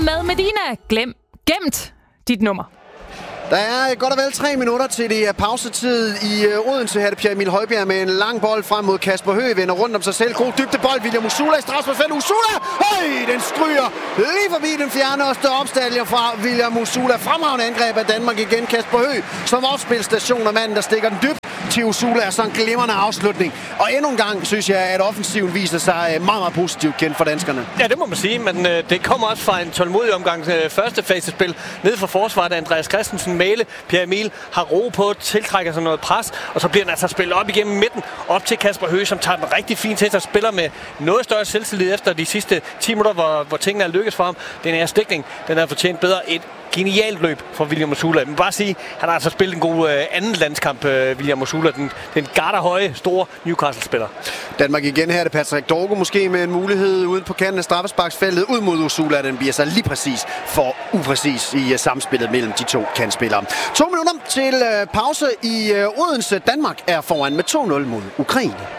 med Medina. Gemt dit nummer. Der er godt og vel 3 minutter til det pausetid i Odense. Her er det Pierre Emil Højbjerg med en lang bold frem mod Kasper Høgh. Vender rundt om sig selv. God dybdebold. William Osula i strafsparksfeltet. Osula! Høj! Den stryger lige forbi den fjerne og står opstilling fra William Osula. Fremragende angreb af Danmark igen. Kasper Høgh som opspilstation og manden, der stikker den dybt til Osula er sådan en glimrende afslutning. Og endnu en gang synes jeg, at offensiven viser sig meget, meget positivt kendt for danskerne. Ja, det må man sige, men det kommer også fra en tålmodig omgang første fasespil ned fra forsvaret af Andreas Christensen. Mæle, Pierre Emil har ro på, tiltrækker sig noget pres, og så bliver den altså spillet op igennem midten, op til Kasper Høgh, som tager den rigtig fint til sig, spiller med noget større selvtillid efter de sidste 10 minutter, hvor tingene er lykkes for ham. Den her stikning, den har fortjent bedre. Et genialt løb fra William Osula. Men bare sige, han har altså spillet en god anden landskamp, William Osula, den garderhøje, store Newcastle-spiller. Danmark igen her er det Patrick Dorgo måske med en mulighed uden på kanten af straffesparksfeltet ud mod Osula. Den bliver så lige præcis for upræcis i samspillet mellem de to kantspillere. 2 minutter til pause i Odense. Danmark er foran med 2-0 mod Ukraine.